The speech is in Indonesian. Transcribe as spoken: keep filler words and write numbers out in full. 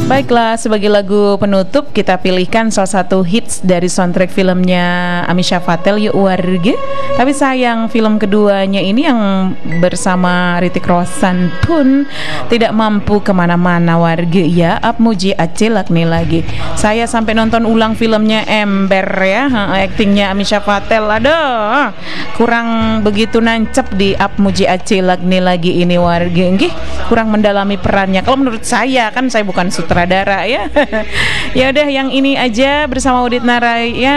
Baiklah, sebagai lagu penutup kita pilihkan salah satu hits dari soundtrack filmnya Amisha Fatel, Yuk Warga. Tapi sayang film keduanya ini yang bersama Ritik Roshan pun tidak mampu kemana-mana warga ya. Ap muji acil lakni lagi. Saya sampai nonton ulang filmnya Ember ya, aktingnya Amisha Fatel. Aduh, kurang begitu nancep di Ap muji acil lakni lagi ini warga. Nggih, kurang mendalami perannya. Kalau menurut saya, kan saya bukan sutradara ya. Ya udah, yang ini aja bersama Udit Naraya.